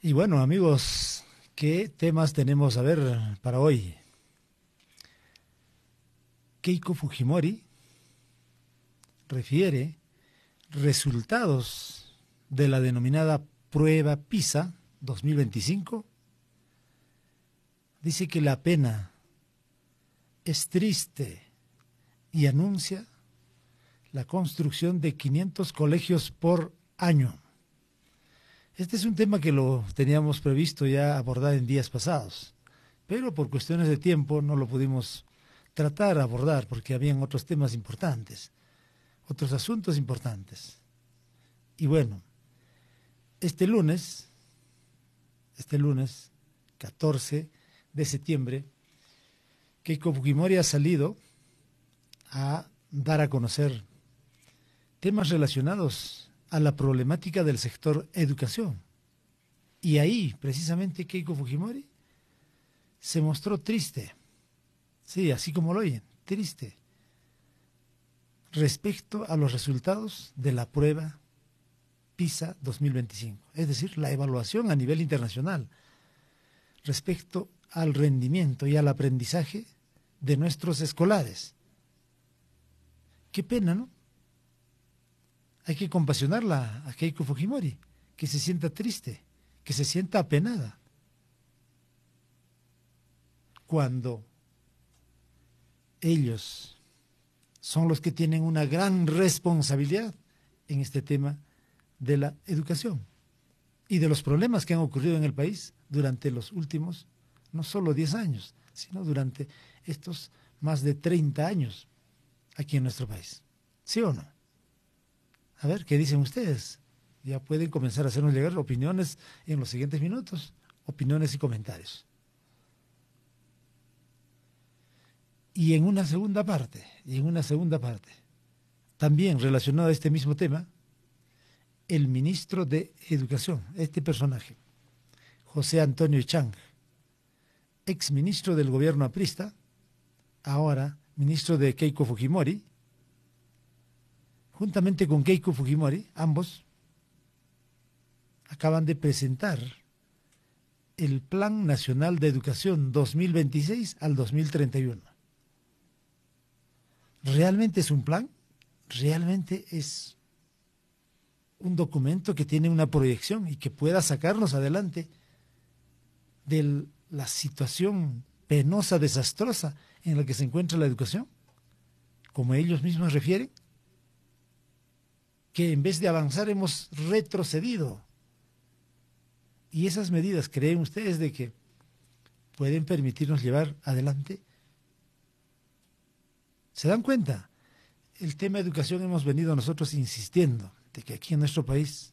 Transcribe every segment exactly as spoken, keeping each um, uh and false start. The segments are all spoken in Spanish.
Y bueno, amigos, ¿qué temas tenemos a ver para hoy? Keiko Fujimori refiere resultados de la denominada prueba PISA dos mil veinticinco. Dice que la pena es triste y anuncia la construcción de quinientos colegios por año. Este es un tema que lo teníamos previsto ya abordar en días pasados, pero por cuestiones de tiempo no lo pudimos tratar, abordar, porque habían otros temas importantes, otros asuntos importantes. Y bueno, este lunes, este lunes, catorce de septiembre, Keiko Fujimori ha salido a dar a conocer temas relacionados a la problemática del sector educación. Y ahí, precisamente, Keiko Fujimori se mostró triste, sí, así como lo oyen, triste, respecto a los resultados de la prueba PISA dos mil veinticinco, es decir, la evaluación a nivel internacional respecto al rendimiento y al aprendizaje de nuestros escolares. Qué pena, ¿no? Hay que compasionarla a Keiko Fujimori, que se sienta triste, que se sienta apenada, cuando ellos son los que tienen una gran responsabilidad en este tema de la educación y de los problemas que han ocurrido en el país durante los últimos, no solo diez años, sino durante estos más de treinta años aquí en nuestro país. ¿Sí o no? A ver, ¿qué dicen ustedes? Ya pueden comenzar a hacernos llegar opiniones en los siguientes minutos, opiniones y comentarios. Y en una segunda parte, y en una segunda parte, también relacionado a este mismo tema, el ministro de Educación, este personaje, José Antonio Chang, ex ministro del gobierno aprista, ahora ministro de Keiko Fujimori, juntamente con Keiko Fujimori, ambos acaban de presentar el Plan Nacional de Educación dos mil veintiséis al dos mil treinta y uno. ¿Realmente es un plan? ¿Realmente es un documento que tiene una proyección y que pueda sacarnos adelante de la situación penosa, desastrosa en la que se encuentra la educación? Como ellos mismos refieren, que en vez de avanzar hemos retrocedido. ¿Y esas medidas creen ustedes de que pueden permitirnos llevar adelante? ¿Se dan cuenta? El tema de educación hemos venido nosotros insistiendo de que aquí en nuestro país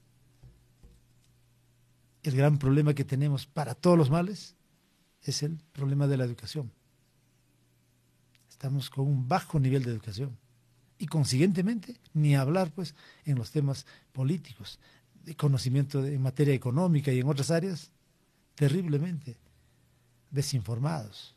el gran problema que tenemos para todos los males es el problema de la educación. Estamos con un bajo nivel de educación. Y consiguientemente, ni hablar pues en los temas políticos, de conocimiento de, en materia económica y en otras áreas, terriblemente desinformados,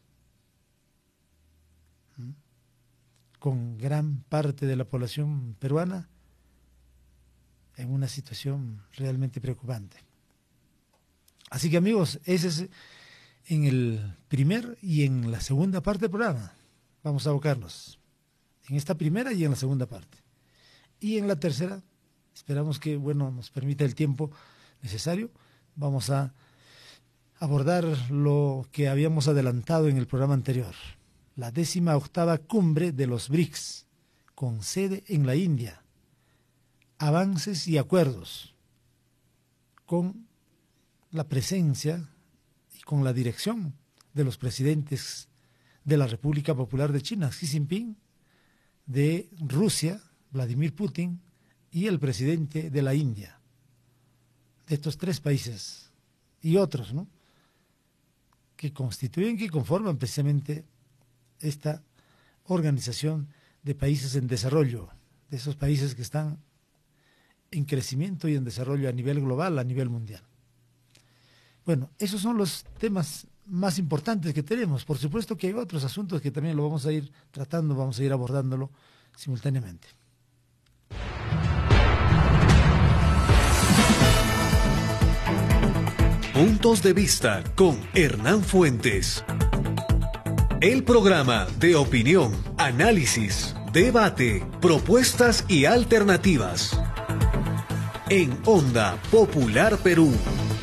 ¿Mm? con gran parte de la población peruana en una situación realmente preocupante. Así que amigos, ese es en el primer y en la segunda parte del programa. Vamos a abocarnos en esta primera y en la segunda parte. Y en la tercera, esperamos que, bueno, nos permita el tiempo necesario, vamos a abordar lo que habíamos adelantado en el programa anterior, la décima octava cumbre de los BRICS, con sede en la India, avances y acuerdos, con la presencia y con la dirección de los presidentes de la República Popular de China, Xi Jinping, de Rusia, Vladimir Putin, y el presidente de la India, de estos tres países, y otros, ¿no?, que constituyen, que conforman precisamente esta organización de países en desarrollo, de esos países que están en crecimiento y en desarrollo a nivel global, a nivel mundial. Bueno, esos son los temas más importantes que tenemos. Por supuesto que hay otros asuntos que también lo vamos a ir tratando, vamos a ir abordándolo simultáneamente. Puntos de Vista con Hernán Fuentes. El programa de opinión, análisis, debate, propuestas y alternativas. En Onda Popular Perú.